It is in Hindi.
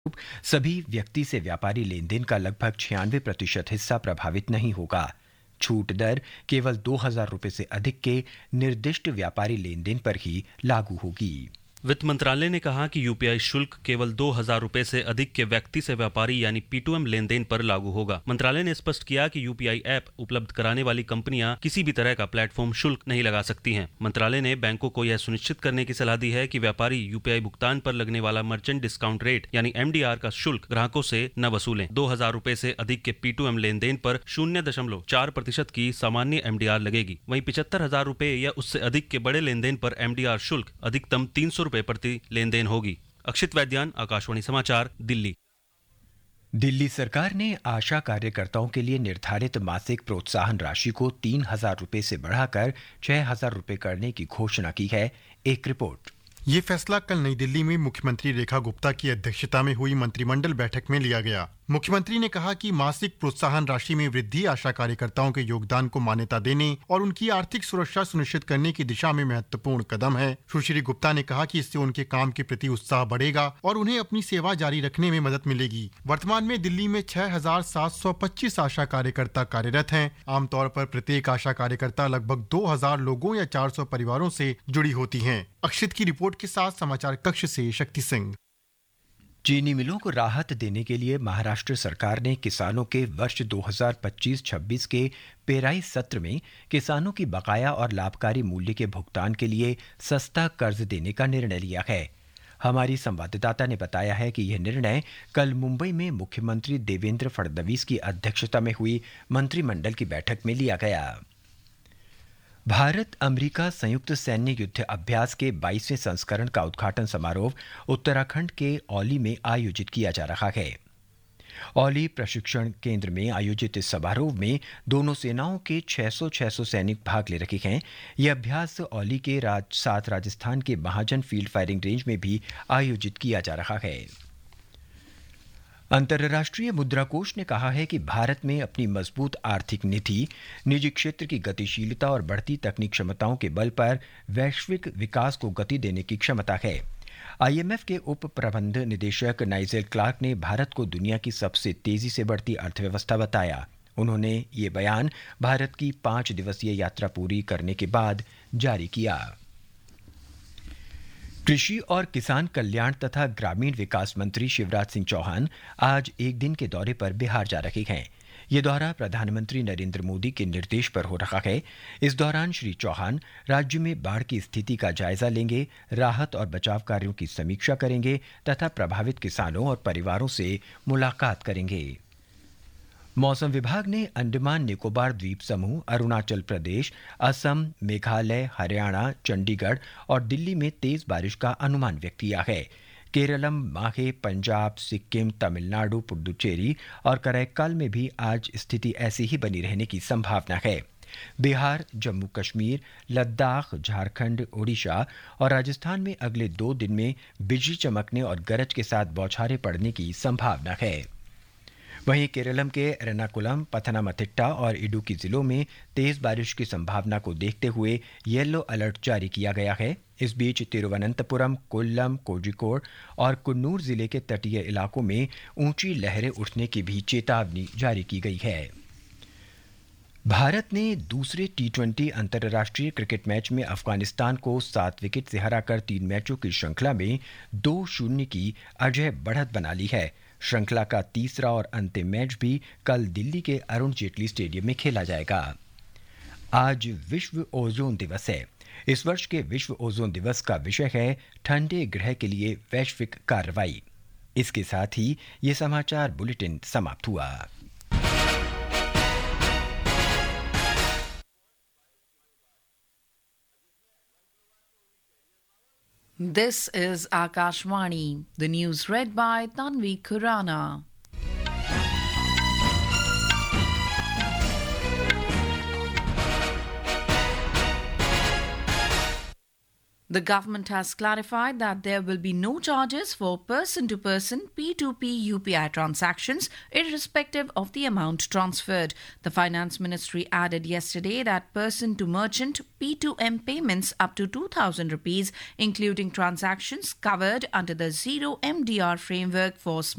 सभी व्यक्ति से व्यापारी लेन देन का लगभग 96% हिस्सा प्रभावित नहीं होगा। छूट दर केवल 2,000 रुपये से अधिक के निर्दिष्ट व्यापारी लेन देन पर ही लागू होगी। वित्त मंत्रालय ने कहा कि यूपीआई शुल्क केवल 2,000 रुपए से अधिक के व्यक्ति से व्यापारी यानी P2M लेन देन पर लागू होगा। मंत्रालय ने स्पष्ट किया कि यूपीआई ऐप उपलब्ध कराने वाली कंपनियां किसी भी तरह का प्लेटफॉर्म शुल्क नहीं लगा सकती हैं। मंत्रालय ने बैंकों को यह सुनिश्चित करने की सलाह दी है कि व्यापारी यूपीआई भुगतान पर लगने वाला मर्चेंट डिस्काउंट रेट यानी MDR का शुल्क ग्राहकों से न वसूलें। 2,000 रुपए से अधिक के P2M लेन देन पर 0.4% की सामान्य MDR लगेगी। वहीं 75,000 रुपए या उससे अधिक के बड़े लेन देन पर MDR शुल्क अधिकतम 300 रुपए प्रति लेन देन होगी। अक्षित वैद्यान, आकाशवाणी समाचार, दिल्ली। दिल्ली सरकार ने आशा कार्यकर्ताओं के लिए निर्धारित मासिक प्रोत्साहन राशि को 3,000 रुपये से बढ़ाकर 6,000 रुपये करने की घोषणा की है। एक रिपोर्ट। ये फैसला कल नई दिल्ली में मुख्यमंत्री रेखा गुप्ता की अध्यक्षता में हुई मंत्रिमंडल बैठक में लिया गया। मुख्यमंत्री ने कहा कि मासिक प्रोत्साहन राशि में वृद्धि आशा कार्यकर्ताओं के योगदान को मान्यता देने और उनकी आर्थिक सुरक्षा सुनिश्चित करने की दिशा में महत्वपूर्ण कदम है। सुश्री गुप्ता ने कहा कि इससे उनके काम के प्रति उत्साह बढ़ेगा और उन्हें अपनी सेवा जारी रखने में मदद मिलेगी। वर्तमान में दिल्ली में 6,725 आशा कार्यकर्ता कार्यरत हैं। आमतौर पर प्रत्येक आशा कार्यकर्ता लगभग 2,000 लोगों या 400 परिवारों से जुड़ी होती हैं। अक्षित की रिपोर्ट के साथ समाचार कक्ष से शक्ति सिंह। चीनी मिलों को राहत देने के लिए महाराष्ट्र सरकार ने किसानों के वर्ष 2025-26 के पेराई सत्र में किसानों की बकाया और लाभकारी मूल्य के भुगतान के लिए सस्ता कर्ज देने का निर्णय लिया है। हमारी संवाददाता ने बताया है कि यह निर्णय कल मुंबई में मुख्यमंत्री देवेंद्र फडणवीस की अध्यक्षता में हुई मंत्रिमंडल की बैठक में लिया गया। भारत अमेरिका संयुक्त सैन्य युद्ध अभ्यास के 22वें संस्करण का उद्घाटन समारोह उत्तराखंड के औली में आयोजित किया जा रहा है। औली प्रशिक्षण केंद्र में आयोजित इस समारोह में दोनों सेनाओं के 600 सैनिक भाग ले रहे हैं। यह अभ्यास औली के साथ राजस्थान के महाजन फील्ड फायरिंग रेंज में भी आयोजित किया जा रहा है। अंतर्राष्ट्रीय मुद्रा कोष ने कहा है कि भारत में अपनी मजबूत आर्थिक नीति, निजी क्षेत्र की गतिशीलता और बढ़ती तकनीक क्षमताओं के बल पर वैश्विक विकास को गति देने की क्षमता है। IMF के उप प्रबंध निदेशक नाइजेल क्लार्क ने भारत को दुनिया की सबसे तेजी से बढ़ती अर्थव्यवस्था बताया। उन्होंने ये बयान भारत की 5 दिवसीय यात्रा पूरी करने के बाद जारी किया। कृषि और किसान कल्याण तथा ग्रामीण विकास मंत्री शिवराज सिंह चौहान आज एक दिन के दौरे पर बिहार जा रहे हैं। ये दौरा प्रधानमंत्री नरेंद्र मोदी के निर्देश पर हो रहा है। इस दौरान श्री चौहान राज्य में बाढ़ की स्थिति का जायजा लेंगे, राहत और बचाव कार्यों की समीक्षा करेंगे तथा प्रभावित किसानों और परिवारों से मुलाकात करेंगे। मौसम विभाग ने अंडमान निकोबार द्वीप समूह, अरुणाचल प्रदेश, असम, मेघालय, हरियाणा, चंडीगढ़ और दिल्ली में तेज बारिश का अनुमान व्यक्त किया है। केरलम, माहे, पंजाब, सिक्किम, तमिलनाडु, पुडुचेरी और करैक्काल में भी आज स्थिति ऐसी ही बनी रहने की संभावना है। बिहार, जम्मू कश्मीर, लद्दाख, झारखंड, ओडिशा और राजस्थान में अगले 2 दिन में बिजली चमकने और गरज के साथ बौछारें पड़ने की संभावना है। वहीं केरलम के एर्नाकुलम, पथनमथिट्टा और इडुक्की जिलों में तेज बारिश की संभावना को देखते हुए येलो अलर्ट जारी किया गया है। इस बीच तिरुवनंतपुरम, कोल्लम, कोझिकोड और कुन्नूर जिले के तटीय इलाकों में ऊंची लहरें उठने की भी चेतावनी जारी की गई है। भारत ने दूसरे T20 अंतर्राष्ट्रीय क्रिकेट मैच में अफगानिस्तान को 7 विकेट से हराकर 3 मैचों की श्रृंखला में 2-0 की अजेय बढ़त बना ली है। श्रृंखला का तीसरा और अंतिम मैच भी कल दिल्ली के अरुण जेटली स्टेडियम में खेला जाएगा। आज विश्व ओजोन दिवस है। इस वर्ष के विश्व ओजोन दिवस का विषय है ठंडे ग्रह के लिए वैश्विक कार्रवाई। इसके साथ ही ये समाचार बुलेटिन समाप्त हुआ। This is Akashvani. The news read by Tanvi Khurana. The government has clarified that there will be no charges for person-to-person P2P UPI transactions, irrespective of the amount transferred. The Finance Ministry added yesterday that person-to-merchant P2M payments up to 2,000 rupees, including transactions covered under the Zero MDR framework for small